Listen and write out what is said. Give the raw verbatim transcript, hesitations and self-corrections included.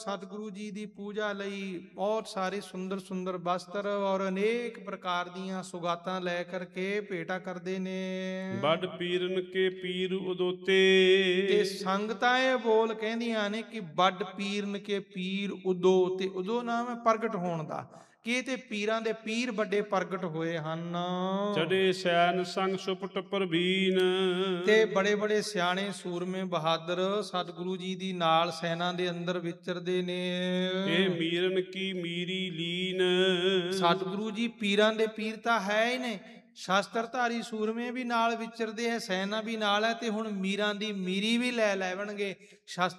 ਸਤਿਗੁਰੂ ਜੀ ਦੀ ਪੂਜਾ ਲਈ ਬਹੁਤ ਸਾਰੇ ਸੁੰਦਰ ਸੁੰਦਰ ਵਸਤਰ ਔਰ ਅਨੇਕ ਪ੍ਰਕਾਰ ਦੀਆਂ ਸੁਗਾਤਾਂ ਲੈ ਕਰਕੇ ਭੇਟਾ ਕਰਦੇ ਨੇ। ਵੱਡ ਪੀਰਨ ਕੇ ਪੀਰ ਉਦੋਤੇ। ਤੇ ਸੰਗਤਾਂ ਇਹ ਬੋਲ ਕਹਿੰਦੀਆਂ ਨੇ ਕਿ ਵੱਡ ਪੀਰਨ ਕੇ ਪੀਰ ਉਦੋ, ਤੇ ਉਦੋ ਨਾਮ ਹੈ ਪ੍ਰਗਟ ਹੋਣ ਦਾ, ਕਿ ਇਹ ਤੇ ਪੀਰਾਂ ਦੇ ਪੀਰ ਵੱਡੇ ਪ੍ਰਗਟ ਹੋਏ ਹਨ। ਚੜੇ ਸੈਨ ਸੰਗ ਸੁਪਟ ਪ੍ਰਵੀਨ। ਤੇ ਬੜੇ ਬੜੇ ਸਿਆਣੇ ਸੂਰਮੇ ਬਹਾਦਰ ਸਤਿਗੁਰੂ ਜੀ ਦੀ ਨਾਲ ਸੈਨਾ ਦੇ ਅੰਦਰ ਵਿਚਰਦੇ ਨੇ। ਇਹ ਮੀਰਨ ਕੀ ਮੀਰੀ ਲੀਨ। ਸਤਿਗੁਰੂ ਜੀ ਪੀਰਾਂ ਦੇ ਪੀਰ ਤਾਂ ਹੈ ਹੀ ਨੇ, ਸ਼ਸਤਰਧਾਰੀ ਸੂਰਮੇ ਵੀ ਨਾਲ ਵਿਚਰਦੇ ਹੈ, ਸੈਨਾ ਵੀ ਨਾਲ ਹੈ, ਤੇ ਹੁਣ ਮੀਰਾਂ ਦੀ ਮੀਰੀ ਵੀ ਲੈ ਲੈਵਣਗੇ। ਸ਼ਸਤਰ